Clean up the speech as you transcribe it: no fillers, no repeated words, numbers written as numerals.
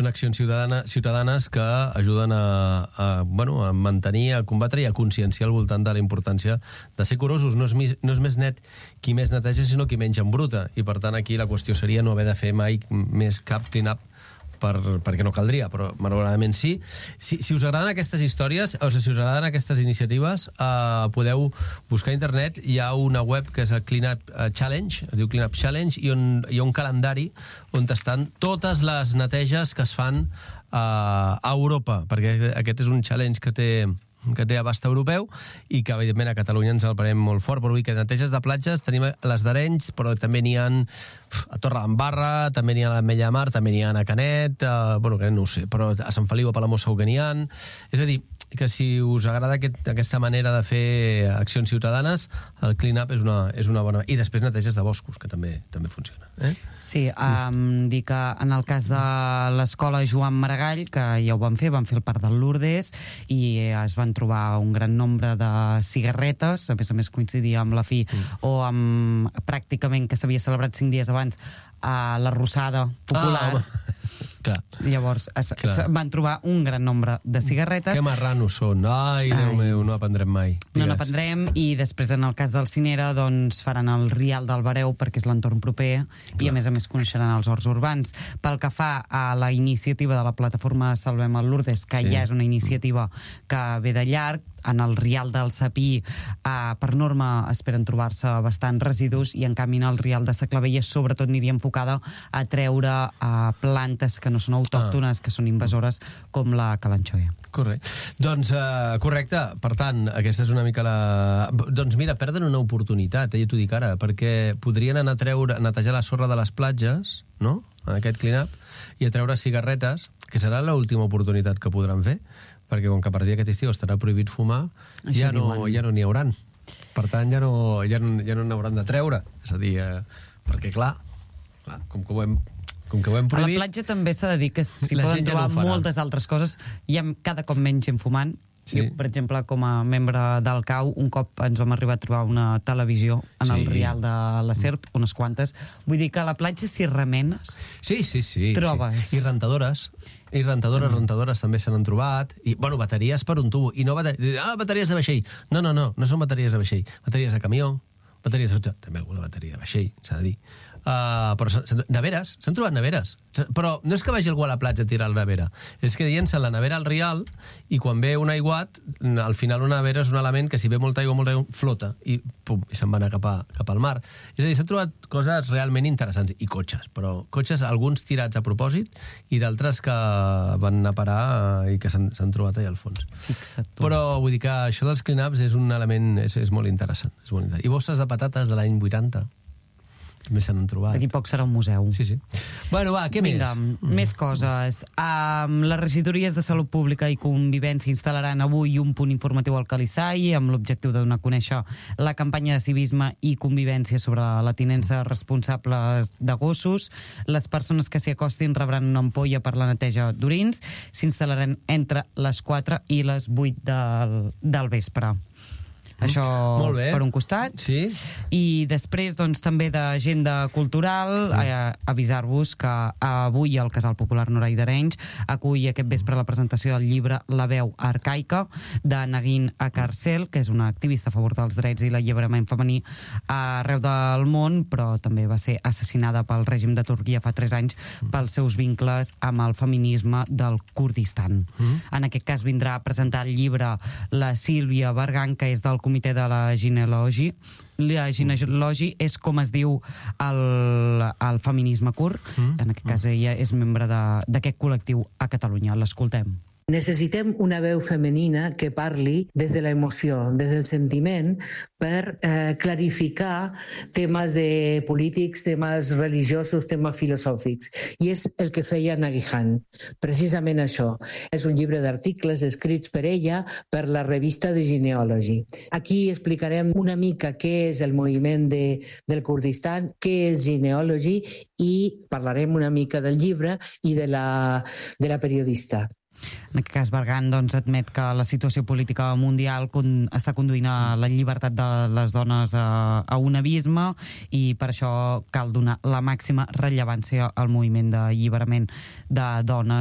són accions ciutadanes que ajuden a mantenir, a combatre i a conscienciar al voltant de la importància de ser curosos. No és més net qui més neteja, sinó qui menys embruta. I, per tant, aquí la qüestió seria no haver de fer mai més cap clean-up perquè no caldria, però malauradament sí. Si us agraden aquestes històries, o sigui, si us agraden aquestes iniciatives, podeu buscar a internet. Hi ha una web que és el Clean Up Challenge, es diu Clean Up Challenge, i on hi ha un calendari on estan totes les neteges que es fan a Europa, perquè aquest és un challenge que té abast europeu i que, evidentment, a Catalunya ens el prenem molt fort. Però vull que neteges de platges tenim les d'Arenys, però també n'hi ha a Torredembarra, també n'hi ha a l'Ametlla de Mar, també n'hi ha a Canet, Canet no ho sé, però a Sant Feliu, a Palamós segur que n'hi ha. És a dir, que si us agrada aquesta manera de fer accions ciutadanes, el clean-up és una bona... I després neteges de boscos, que també funciona. Sí, dir que en el cas de l'escola Joan Maragall, que ja ho van fer el Parc del Lourdes, i es van trobar un gran nombre de cigarretes, a més coincidia amb la fi, o amb pràcticament que s'havia celebrat 5 dies abans a la Rossada Popular. Clar. Llavors van trobar un gran nombre de cigarretes. Que marranos són. Ai, Déu meu, no aprendrem mai. No n'aprendrem, i després en el cas del Cinera doncs faran el Rial del Bareu perquè és l'entorn proper. Clar. I a més coneixeran els horts urbans. Pel que fa a la iniciativa de la plataforma Salvem el Lourdes, que ja és una iniciativa que ve de llarg, en el Rial del Sapí per norma esperen trobar-se bastants residus, i en canvi en el Rial de Saclavella sobretot aniria enfocada a treure plantes que no són autòctones, que són invasores, com la calanchoe. Correcte. Doncs, correcte. Per tant, aquesta és una mica la... Doncs mira, perden una oportunitat, ja t'ho dic ara, perquè podrien anar a netejar la sorra de les platges, no?, en aquest clean-up, i a treure cigarretes, que serà l'última oportunitat que podran fer, perquè com que a partir d'aquest estiu estarà prohibit fumar, ja no n'hi hauran. Per tant, ja no n'hauran de treure. És a dir, perquè clar, com que ho hem prohibit... A la platja també s'ha de dir que s'hi poden trobar moltes altres coses. Hi ha cada cop menys gent fumant. Sí. Jo, per exemple, com a membre del CAU, un cop ens vam arribar a trobar una televisió en el Rial de la Serp, unes quantes. Vull dir que a la platja, si remenes, trobes. I rentadores també se n'han trobat. I, bateries per un tubo. I no bateries de vaixell. No són bateries de vaixell. Bateries de camió, bateries de... També alguna bateria de vaixell, s'ha de dir. Però neveres, s'han trobat neveres, però no és que vagi algú a la platja a tirar la nevera, és que llencen la nevera al rial, i quan ve un aiguat, al final una nevera és un element que si ve molta aigua flota i se'n va anar cap al mar. És a dir, s'han trobat coses realment interessants, i cotxes, però cotxes alguns tirats a propòsit i d'altres que van anar a parar i que s'han trobat allà al fons. Però vull dir que això dels clean-ups és un element, és molt interessant, i bosses de patates de l'any 80 també se n'han trobat. D'aquí poc serà un museu. Sí. Bueno, va, què més? Més coses. Les regidories de Salut Pública i Convivència instal·laran avui un punt informatiu al Calissai amb l'objectiu de donar a conèixer la campanya de civisme i convivència sobre la tinença responsable de gossos. Les persones que s'hi acostin rebran una ampolla per la neteja d'orins. S'instal·laran entre les 4 i les 8 del vespre. Això per un costat. Sí. I després, doncs, també d'agenda cultural, avisar-vos que avui el Casal Popular Norai d'Arenys acull aquest vespre la presentació del llibre La veu arcaica, de Negin Akarcel, que és una activista a favor dels drets i l'alliberament femení arreu del món, però també va ser assassinada pel règim de Turquia fa 3 anys pels seus vincles amb el feminisme del Kurdistan. En aquest cas vindrà a presentar el llibre la Sílvia Bergan, que és del Comitè de la Ginealogia. La ginealogia és com es diu el feminisme kurd. En aquest cas ella és membre d'aquest col·lectiu a Catalunya. L'escoltem. Necessitem una veu femenina que parli des de l'emoció, des del sentiment, per clarificar temes polítics, temes religiosos, temes filosòfics. I és el que feia Nagihan, precisament això. És un llibre d'articles escrits per ella per la revista de Genealogy. Aquí explicarem una mica què és el moviment del Kurdistan, què és Genealogy, i parlarem una mica del llibre i de la periodista. En aquest cas, Bergan admet que la situació política mundial està conduint a la llibertat de les dones a un abisme, i per això cal donar la màxima rellevància al moviment d'alliberament de dones